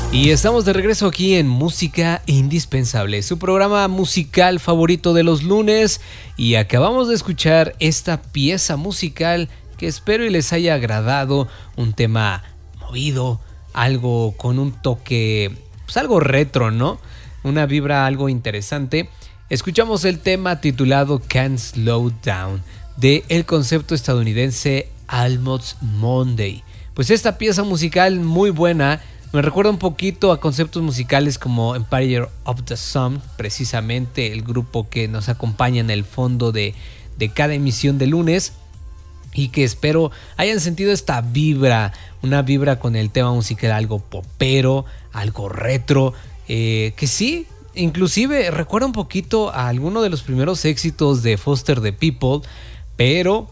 Y estamos de regreso aquí en Música Indispensable, su programa musical favorito de los lunes, y acabamos de escuchar esta pieza musical que espero y les haya agradado, un tema movido, algo con un toque, pues algo retro, ¿no? Una vibra algo interesante. Escuchamos el tema titulado Can't Slow Down de el concepto estadounidense Almost Monday. Pues esta pieza musical muy buena. Me recuerda un poquito a conceptos musicales como Empire of the Sun, precisamente el grupo que nos acompaña en el fondo de cada emisión de lunes, y que espero hayan sentido esta vibra, una vibra con el tema musical algo popero, algo retro, que sí, inclusive recuerda un poquito a alguno de los primeros éxitos de Foster the People, pero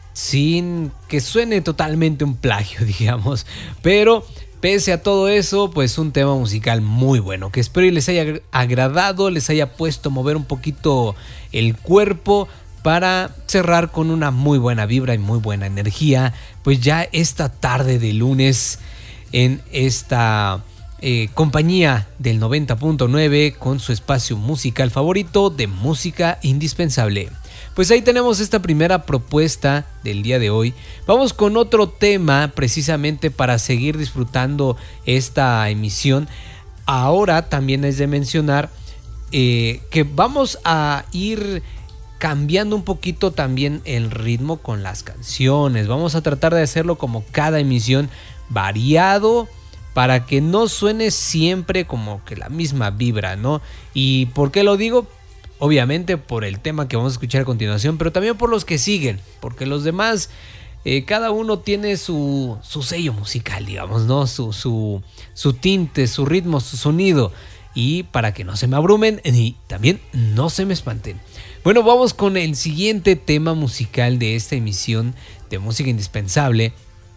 sin que suene totalmente un plagio, digamos, pero pese a todo eso, pues un tema musical muy bueno, que espero y les haya agradado, les haya puesto a mover un poquito el cuerpo para cerrar con una muy buena vibra y muy buena energía, pues ya esta tarde de lunes en esta compañía del 90.9 con su espacio musical favorito de Música Indispensable. Pues ahí tenemos esta primera propuesta del día de hoy. Vamos con otro tema precisamente para seguir disfrutando esta emisión. Ahora también es de mencionar que vamos a ir cambiando un poquito también el ritmo con las canciones. Vamos a tratar de hacerlo como cada emisión, variado, para que no suene siempre como que la misma vibra, ¿no? ¿Y por qué lo digo? Obviamente por el tema que vamos a escuchar a continuación, pero también por los que siguen, porque los demás, cada uno tiene su sello musical, digamos, ¿no? Su tinte, su ritmo, su sonido, y para que no se me abrumen y también no se me espanten. Bueno, vamos con el siguiente tema musical de esta emisión de Música Indispensable,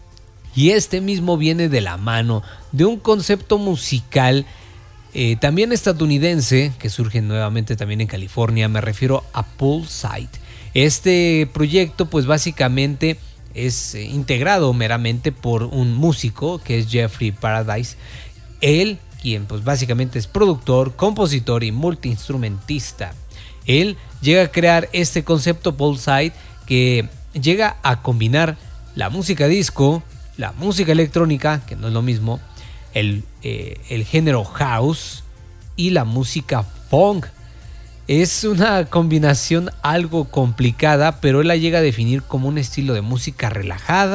y este mismo viene de la mano de un concepto musical también estadounidense, que surge nuevamente también en California. Me refiero a Poolside. Este proyecto pues básicamente es integrado meramente por un músico que es Jeffrey Paradise. Él, quien pues básicamente es productor, compositor y multiinstrumentista. Él llega a crear este concepto Poolside, que llega a combinar la música disco, la música electrónica, que no es lo mismo, el género house y la música funk. Es una combinación algo complicada, pero él la llega a definir como un estilo de música relajada,